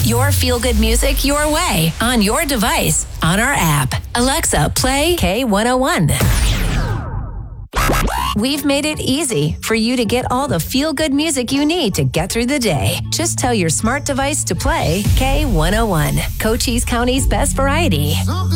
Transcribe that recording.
Your feel-good music your way, on your device, on our app. Alexa, play K101. We've made it easy for you to get all the feel-good music you need to get through the day. Just tell your smart device to play K101, Cochise County's best variety. Something